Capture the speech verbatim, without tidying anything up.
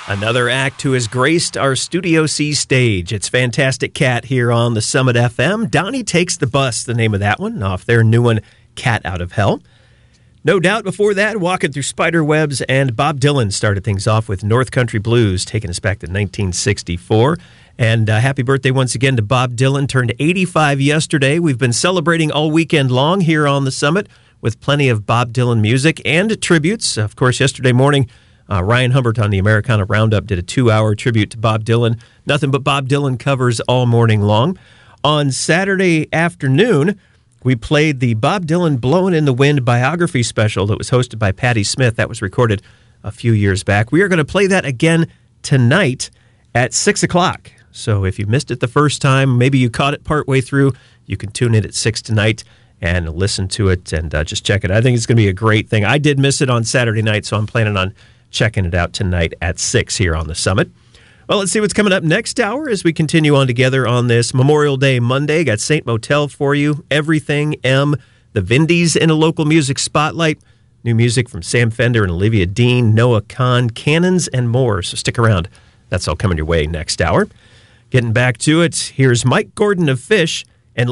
Another act who has graced our Studio C stage. It's Fantastic Cat here on the Summit F M. Donnie Takes the Bus, the name of that one, off their new one, Cat Out of Hell. No doubt before that, Walking Through Spider Webs, and Bob Dylan started things off with North Country Blues, taking us back to nineteen sixty-four. And uh, happy birthday once again to Bob Dylan, turned eighty-five yesterday. We've been celebrating all weekend long here on the Summit with plenty of Bob Dylan music and tributes. Of course, yesterday morning, Uh, Ryan Humbert on the Americana Roundup did a two-hour tribute to Bob Dylan. Nothing but Bob Dylan covers all morning long. On Saturday afternoon, we played the Bob Dylan Blowin' in the Wind biography special that was hosted by Patti Smith. That was recorded a few years back. We are going to play that again tonight at six o'clock. So if you missed it the first time, maybe you caught it partway through, you can tune in at six tonight and listen to it and uh, just check it. I think it's going to be a great thing. I did miss it on Saturday night, so I'm planning on checking it out tonight at six here on the Summit. Well, let's see what's coming up next hour as we continue on together on this Memorial Day Monday. Got Saint Motel for you, Everything M, the Vindies in a local music spotlight, new music from Sam Fender and Olivia Dean, Noah Kahan, Cannons, and more. So stick around. That's all coming your way next hour. Getting back to it, here's Mike Gordon of Fish